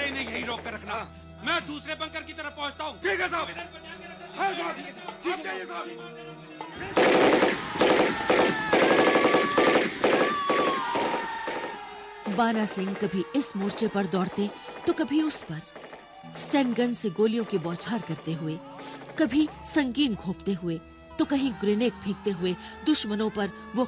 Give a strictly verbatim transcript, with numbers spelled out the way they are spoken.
अरे इन्हें यही रोक कर रखना, मैं दूसरे बंकर की तरफ पहुंचता हूँ। ठीक है साहब। हाँ साहब, ठीक है साहब। बाना सिंह कभी इस मोर्चे पर दौड़ते तो कभी उस पर, स्टेन गन से गोलियों की बौछार करते हुए, कभी संगीन घोंपते हुए तो कहीं ग्रेनेड फेंकते हुए दुश्मनों पर वो